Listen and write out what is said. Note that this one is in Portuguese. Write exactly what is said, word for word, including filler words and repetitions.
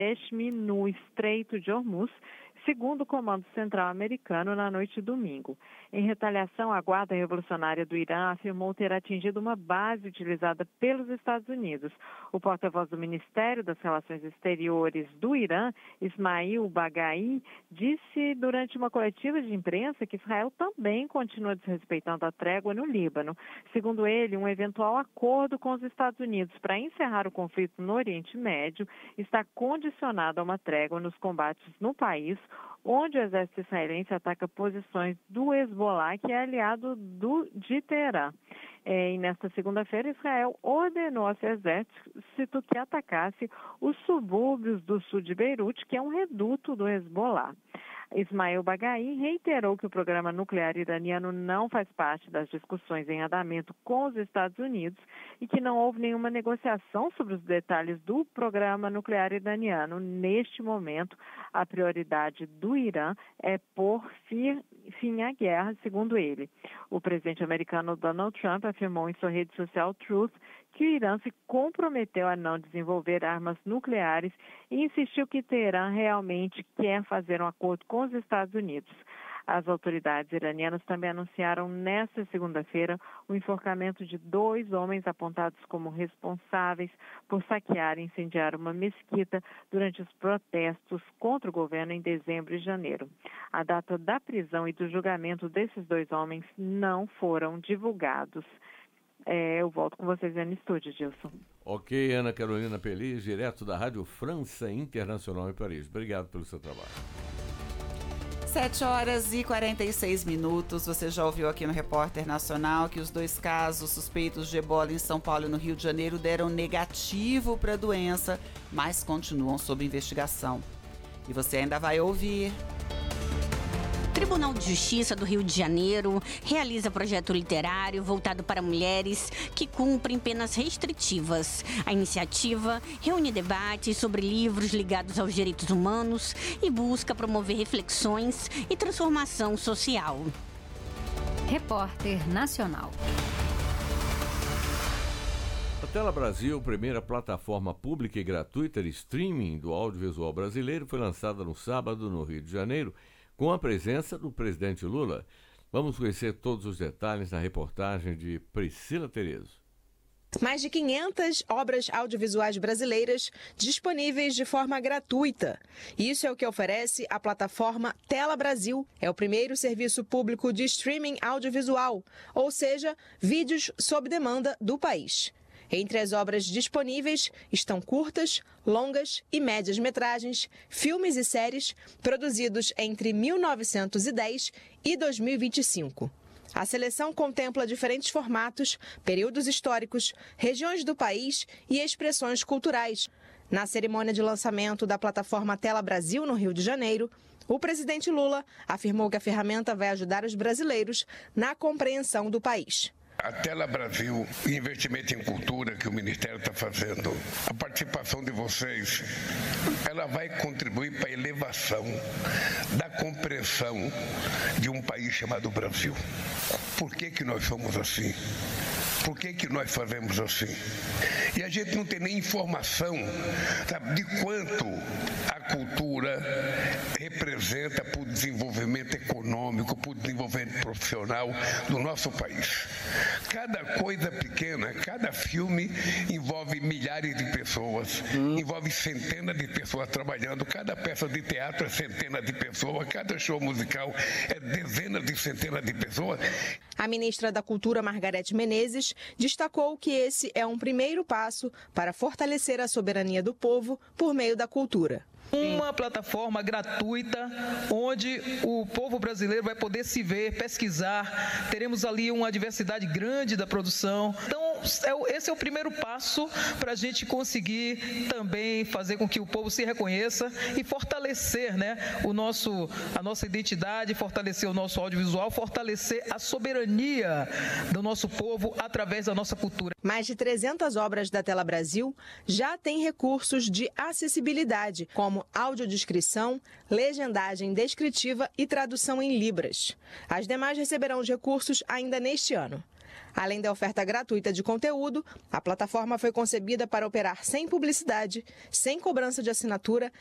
no Estreito de Hormuz, segundo o Comando Central Americano, na noite de domingo. Em retaliação, a Guarda Revolucionária do Irã afirmou ter atingido uma base utilizada pelos Estados Unidos. O porta-voz do Ministério das Relações Exteriores do Irã, Ismail Baghai, disse durante uma coletiva de imprensa que Israel também continua desrespeitando a trégua no Líbano. Segundo ele, um eventual acordo com os Estados Unidos para encerrar o conflito no Oriente Médio está condicionado a uma trégua nos combates no país, onde o exército israelense ataca posições do Hezbollah, que é aliado do, de Teherã. É, e nesta segunda-feira, Israel ordenou ao seu exército que atacasse os subúrbios do sul de Beirute, que é um reduto do Hezbollah. Ismail Baghai reiterou que o programa nuclear iraniano não faz parte das discussões em andamento com os Estados Unidos e que não houve nenhuma negociação sobre os detalhes do programa nuclear iraniano. Neste momento, a prioridade do Irã é pôr fim à guerra, segundo ele. O presidente americano Donald Trump afirmou em sua rede social Truth que o Irã se comprometeu a não desenvolver armas nucleares e insistiu que Teherã realmente quer fazer um acordo com os Estados Unidos. As autoridades iranianas também anunciaram nesta segunda-feira o enforcamento de dois homens apontados como responsáveis por saquear e incendiar uma mesquita durante os protestos contra o governo em dezembro e janeiro. A data da prisão e do julgamento desses dois homens não foram divulgados. É, eu volto com vocês no estúdio, Gilson. Ok, Ana Carolina Peliz, direto da Rádio França Internacional em Paris. Obrigado pelo seu trabalho. sete horas e quarenta e seis minutos. Você já ouviu aqui no Repórter Nacional que os dois casos suspeitos de ebola em São Paulo e no Rio de Janeiro deram negativo para a doença, mas continuam sob investigação. E você ainda vai ouvir. O Tribunal de Justiça do Rio de Janeiro realiza projeto literário voltado para mulheres que cumprem penas restritivas. A iniciativa reúne debates sobre livros ligados aos direitos humanos e busca promover reflexões e transformação social. Repórter Nacional. A Tela Brasil, primeira plataforma pública e gratuita de streaming do audiovisual brasileiro, foi lançada no sábado no Rio de Janeiro, com a presença do presidente Lula. Vamos conhecer todos os detalhes na reportagem de Priscila Terezo. Mais de quinhentas obras audiovisuais brasileiras disponíveis de forma gratuita. Isso é o que oferece a plataforma Tela Brasil. É o primeiro serviço público de streaming audiovisual, ou seja, vídeos sob demanda do país. Entre as obras disponíveis estão curtas, longas e médias metragens, filmes e séries produzidos entre mil novecentos e dez e dois mil e vinte e cinco. A seleção contempla diferentes formatos, períodos históricos, regiões do país e expressões culturais. Na cerimônia de lançamento da plataforma Tela Brasil, no Rio de Janeiro, o presidente Lula afirmou que a ferramenta vai ajudar os brasileiros na compreensão do país. A Tela Brasil, o investimento em cultura que o Ministério está fazendo, a participação de vocês, ela vai contribuir para a elevação da compreensão de um país chamado Brasil. Por que que nós somos assim? Por que que nós fazemos assim? E a gente não tem nem informação, sabe, de quanto a cultura representa para o desenvolvimento econômico, para o desenvolvimento profissional do nosso país. Cada coisa pequena, cada filme envolve milhares de pessoas, hum. envolve centenas de pessoas trabalhando, cada peça de teatro é centenas de pessoas, cada show musical é dezenas de centenas de pessoas. A ministra da Cultura, Margarete Menezes, destacou que esse é um primeiro passo para fortalecer a soberania do povo por meio da cultura. Uma plataforma gratuita onde o povo brasileiro vai poder se ver, pesquisar. Teremos ali uma diversidade grande da produção. Então, esse é o primeiro passo para a gente conseguir também fazer com que o povo se reconheça e fortalecer, né, o nosso, a nossa identidade, fortalecer o nosso audiovisual, fortalecer a soberania do nosso povo através da nossa cultura. Mais de trezentas obras da Tela Brasil já têm recursos de acessibilidade, como audiodescrição, legendagem descritiva e tradução em libras. As demais receberão os recursos ainda neste ano. Além da oferta gratuita de conteúdo, a plataforma foi concebida para operar sem publicidade, sem cobrança de assinatura